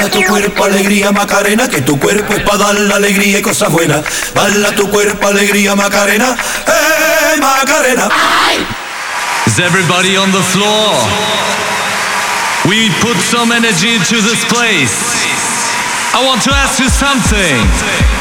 Baila tu cuerpo, alegría, Macarena, que tu cuerpo es para dar la alegría y cosas buenas. Baila tu cuerpo, alegría, Macarena, Macarena. Is everybody on the floor? We put some energy into this place. I want to ask you something.